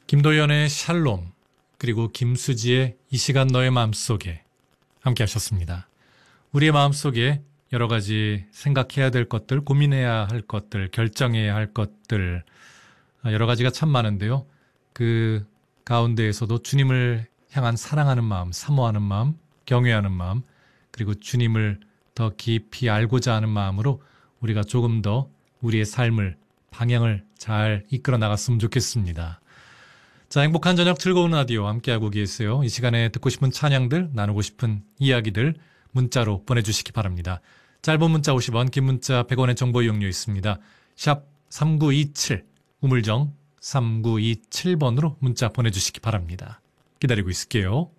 김도연의 샬롬, 그리고 김수지의 이 시간 너의 마음속에 함께 하셨습니다. 우리의 마음속에 여러 가지 생각해야 될 것들, 고민해야 할 것들, 결정해야 할 것들, 여러 가지가 참 많은데요. 그 가운데에서도 주님을 향한 사랑하는 마음, 사모하는 마음, 경외하는 마음, 그리고 주님을 더 깊이 알고자 하는 마음으로 우리가 조금 더 우리의 삶을, 방향을 잘 이끌어 나갔으면 좋겠습니다. 자, 행복한 저녁 즐거운 라디오 함께하고 계세요. 이 시간에 듣고 싶은 찬양들, 나누고 싶은 이야기들 문자로 보내주시기 바랍니다. 짧은 문자 50원, 긴 문자 100원의 정보 이용료 있습니다. 샵 3927, 우물정 3927번으로 문자 보내주시기 바랍니다. 기다리고 있을게요.